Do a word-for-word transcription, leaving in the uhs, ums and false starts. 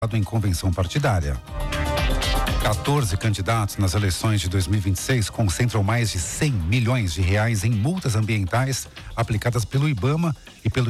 em convenção partidária. quatorze candidatos nas eleições de dois mil e vinte e seis concentram mais de cem milhões de reais em multas ambientais aplicadas pelo IBAMA e pelo